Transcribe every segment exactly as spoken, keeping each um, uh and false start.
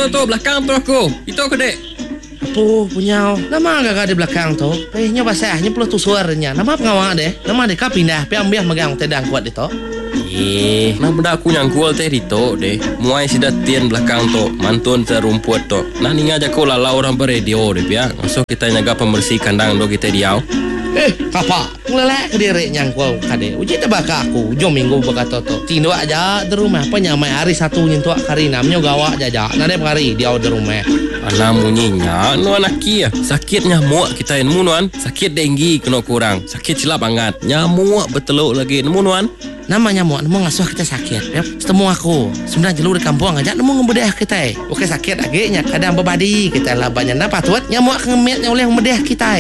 tu tu belakang tu aku. Itu aku dek. Apa punya? Nama agak di belakang tu. Eh nya basahnya perlu tu suaranya. Nama pengawang deh. Nama dek pindah pi ambil megang tedang kuat itu. Eh, nah benda aku nyangkul teh dito deh. Muai sida tian belakang tu, mantun te rumput tu. Nah ninga aja kau lalau orang beredio deh ya. Masuk kita nyaga pembersih kandang do kita diau. Eh, kapa? Ngelelek ke diri nyangkul kade. Uji tebaka aku. Jom minggu baka toto. Tindo aja di rumah. Penyamai hari satu nyentuh karina. Menyo gawa jaja. Nade hari dia di rumah. Anak munyinya, nu anak kia. Sakit nyamuk kita nemu nuan. Sakit denggi kena kurang. Sakit silap angat. Nyamuk beteluk lagi nemu nuan. Nama nyamuk nemu ngasuh kita sakit. Ya, setemu aku. Sebenarnya jelur di kampung aja nemu ngebedah kita. Oke sakit lagi nya kadang bebadi kita lah banyak napa tuat nyamuk ngemetnya oleh ngebedah kita.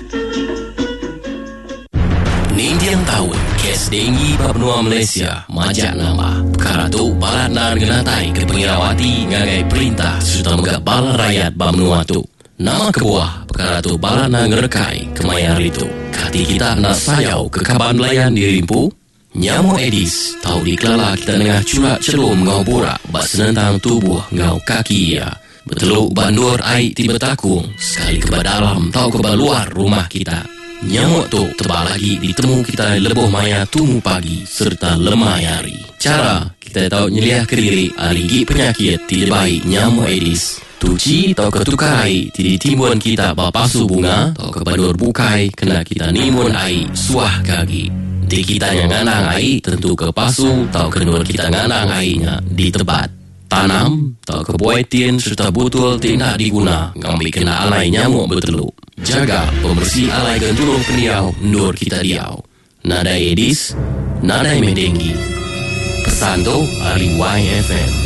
Nindiang tahun kes denggi Papua Malaysia majak nama perkara tu balat nan genatai ke pengirawati ngagai perintah serta megak balat rakyat Bamnua tu nama kebuah perkara tu balat nan ngerekai kemayar itu kati kita nak sayau ke kaban nelayan di Rimpu nyamuk Edis tahu dikelala kita tengah curak celum ngau borak bak senentang tubuh ngau kaki ya beteluk bandur air tiba takung sekali ke dalam tahu ke luar rumah kita. Nyamuk tu tebal lagi ditemu kita leboh maya tumu pagi serta lemah hari. Cara kita tahu nyeliah ke diri aligi penyakit tidak baik nyamuk Edis. Tuci atau ketukai tidak timbun kita bapasu bunga atau kebadur bukai kena kita nimun air suah kaki. Di kita yang nganang air tentu kepasu atau kenur kita nganang airnya di tebat. Tanam atau kebuaitin serta butul tidak diguna ngambil kena alai nyamuk berteluk. Jaga pembersih alai gentulung peniau ndur kita diau. Nada Edis, nada Medenggi. Pesan tu Ali Y F M.